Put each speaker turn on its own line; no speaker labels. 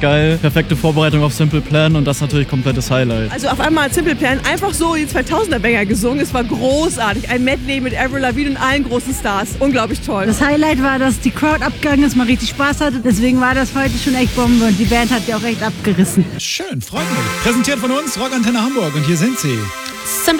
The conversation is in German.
geil. Perfekte Vorbereitung auf Simple Plan und das natürlich komplettes Highlight.
Also auf einmal hat Simple Plan einfach so die 2000er-Banger gesungen. Es war großartig. Ein Medley mit Avril Lavigne und allen großen Stars. Unglaublich toll.
Das Highlight war, dass die Crowd abgegangen ist, man richtig Spaß hatte. Deswegen war das heute schon echt Bombe und die Band hat ja auch echt abgerissen.
Schön, freut mich. Präsentiert von uns, Rockantenne Hamburg und hier sind sie.
Simple